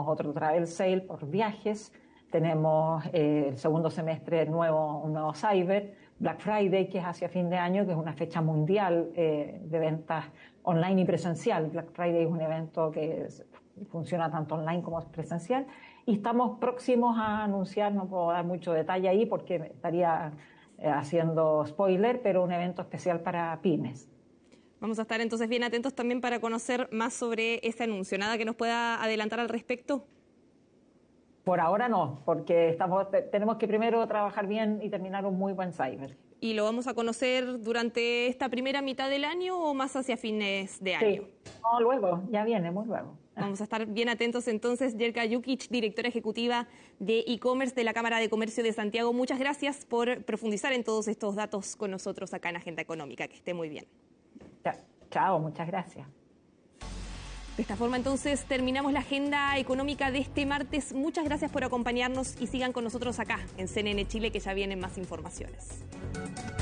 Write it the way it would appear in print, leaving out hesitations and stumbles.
otro travel sale por viajes, tenemos el segundo semestre un nuevo Cyber, Black Friday, que es hacia fin de año, que es una fecha mundial de ventas online y presencial. Black Friday es un evento que funciona tanto online como presencial, y estamos próximos a anunciar, no puedo dar mucho detalle ahí porque estaría haciendo spoiler, pero un evento especial para pymes. Vamos a estar entonces bien atentos también para conocer más sobre ese anuncio. ¿Nada que nos pueda adelantar al respecto? Por ahora no, porque tenemos que primero trabajar bien y terminar un muy buen Cyber. ¿Y lo vamos a conocer durante esta primera mitad del año o más hacia fines de año? Sí, no, luego, ya viene, muy luego. Vamos a estar bien atentos entonces. Jelka Jukic, directora ejecutiva de e-commerce de la Cámara de Comercio de Santiago. Muchas gracias por profundizar en todos estos datos con nosotros acá en Agenda Económica. Que esté muy bien. Chao, muchas gracias. De esta forma entonces terminamos la agenda económica de este martes. Muchas gracias por acompañarnos y sigan con nosotros acá en CNN Chile, que ya vienen más informaciones.